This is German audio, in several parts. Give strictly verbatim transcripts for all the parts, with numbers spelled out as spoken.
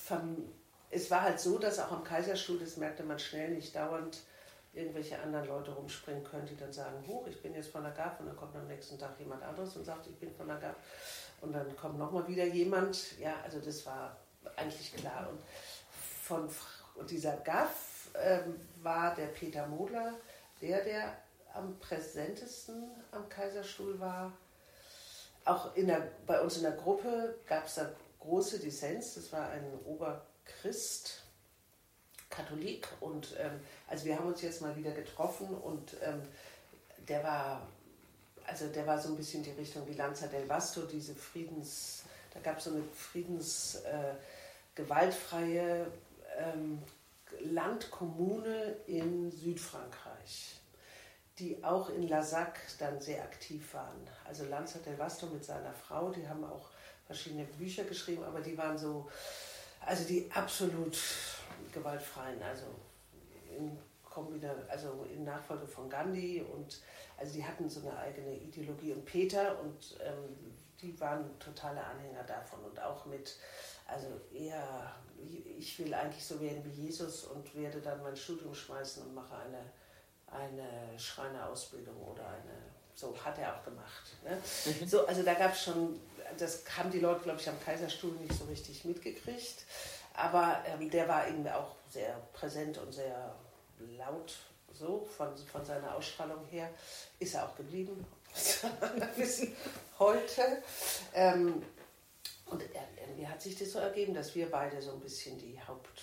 es war halt so, dass auch am Kaiserstuhl, das merkte man schnell, nicht dauernd irgendwelche anderen Leute rumspringen können, die dann sagen, hoch, ich bin jetzt von der G A F, und dann kommt am nächsten Tag jemand anderes und sagt, ich bin von der G A F, und dann kommt nochmal wieder jemand. Ja, also das war eigentlich klar. Und von dieser G A F ähm, war der Peter Modler der, der am präsentesten am Kaiserstuhl war. Auch in der, bei uns in der Gruppe gab es da große Dissens. Das war ein Oberchrist, Katholik, und ähm, also wir haben uns jetzt mal wieder getroffen, und ähm, der war, also der war so ein bisschen die Richtung wie Lanza del Vasto, diese Friedens, da gab es so eine Friedens, äh, gewaltfreie ähm, Landkommune in Südfrankreich, die auch in Lasac dann sehr aktiv waren. Also Lanza del Vasto mit seiner Frau, die haben auch verschiedene Bücher geschrieben, aber die waren so, also die absolut gewaltfreien, also in, also in Nachfolge von Gandhi, und also die hatten so eine eigene Ideologie, und Peter und ähm, die waren totale Anhänger davon, und auch mit, also eher, ich will eigentlich so werden wie Jesus und werde dann mein Studium schmeißen und mache eine, eine Schreinerausbildung oder eine, so hat er auch gemacht. Ne? Mhm. So, also da gab es schon, das haben die Leute, glaube ich, am Kaiserstuhl nicht so richtig mitgekriegt. Aber ähm, der war eben auch sehr präsent und sehr laut, so von, von seiner Ausstrahlung her. Ist er auch geblieben bis heute. Ähm, und irgendwie hat sich das so ergeben, dass wir beide so ein bisschen die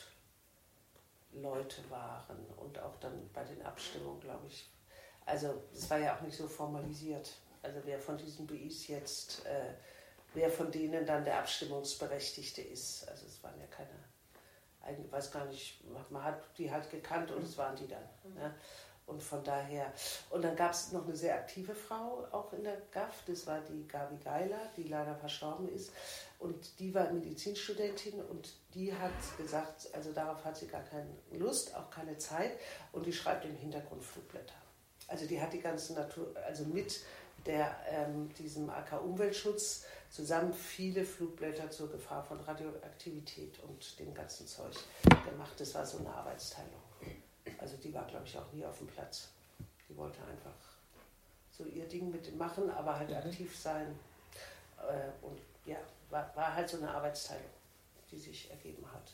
Hauptleute waren. Und auch dann bei den Abstimmungen, glaube ich. Also es war ja auch nicht so formalisiert. Also wer von diesen B Is jetzt... Äh, wer von denen dann der Abstimmungsberechtigte ist. Also es waren ja keine, ich weiß gar nicht, man hat die halt gekannt und es waren die dann. Ne? Und von daher, und dann gab es noch eine sehr aktive Frau auch in der G A F, das war die Gabi Geiler, die leider verstorben ist. Und die war Medizinstudentin, und die hat gesagt, also darauf hat sie gar keine Lust, auch keine Zeit, und die schreibt im Hintergrund Flugblätter. Also die hat die ganze Natur, also mit der, ähm, diesem A K-Umweltschutz zusammen viele Flugblätter zur Gefahr von Radioaktivität und dem ganzen Zeug gemacht. Das war so eine Arbeitsteilung. Also die war, glaube ich, auch nie auf dem Platz. Die wollte einfach so ihr Ding mit machen, aber halt mhm. aktiv sein. Äh, und ja, war, war halt so eine Arbeitsteilung, die sich ergeben hat.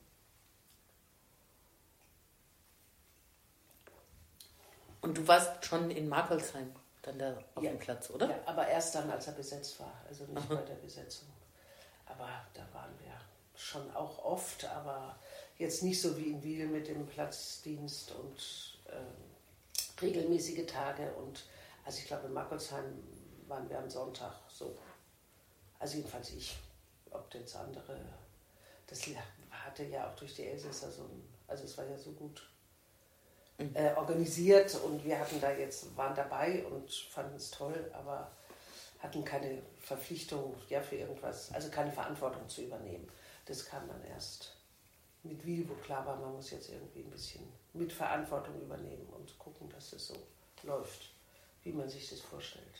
Und du warst schon in Markolsheim dann da auf ja. dem Platz, oder? Ja, aber erst dann, als er besetzt war, also nicht Aha. bei der Besetzung. Aber da waren wir schon auch oft, aber jetzt nicht so wie in Wiel mit dem Platzdienst und äh, regelmäßige Tage. Und also ich glaube, in Markolsheim waren wir am Sonntag so. Also jedenfalls ich, ob jetzt andere, das hatte ja auch durch die Elsässer so ein, also es war ja so gut Äh, organisiert, und wir hatten da jetzt, waren dabei und fanden es toll, aber hatten keine Verpflichtung ja, für irgendwas, also keine Verantwortung zu übernehmen. Das kam dann erst mit Wiel, wo klar war, man muss jetzt irgendwie ein bisschen mit Verantwortung übernehmen und gucken, dass es so läuft, wie man sich das vorstellt.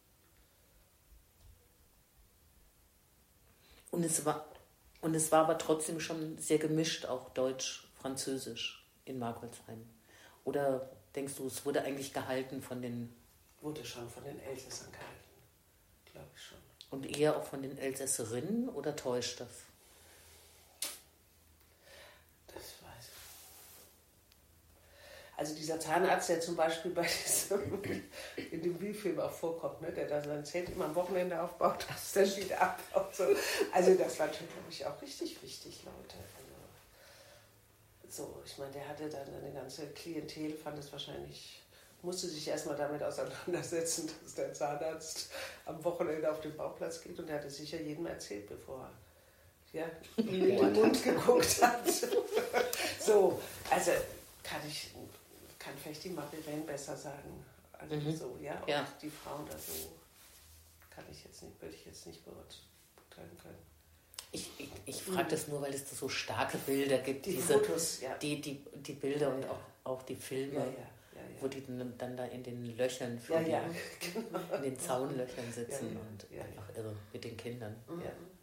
Und es war, und es war aber trotzdem schon sehr gemischt, auch Deutsch, Französisch in Markolsheim. Oder denkst du, es wurde eigentlich gehalten von den... Wurde schon von den Elsässern gehalten, glaube ich schon. Und eher auch von den Elsässerinnen, oder täuscht das? Das weiß ich. Also dieser Zahnarzt, der zum Beispiel bei diesem, in dem Wiel-Film auch vorkommt, ne, der da sein Zelt immer am Wochenende aufbaut, dass der wieder abbaut. So. Also das war schon, glaube ich, auch richtig wichtig, Leute. So, ich meine, der hatte dann eine ganze Klientel, fand es wahrscheinlich, musste sich erstmal damit auseinandersetzen, dass der Zahnarzt am Wochenende auf den Bauplatz geht, und der hatte sicher jedem erzählt, bevor er ja, in den Mund geguckt hat. So, also kann ich, kann vielleicht die Marie-Rehn besser sagen. Also mhm. so, ja, und ja. die Frauen da so, kann ich jetzt nicht, würde ich jetzt nicht beurteilen können. Ich, ich, ich frage das nur, weil es da so starke Bilder gibt, die diese, Fotos, ja. die, die, die Bilder ja, und ja. auch, auch die Filme, ja, ja, ja, ja. wo die dann, dann da in den Löchern, ja, ja. Die, in den Zaunlöchern sitzen ja, ja, und ja, einfach ja. irre mit den Kindern. Ja.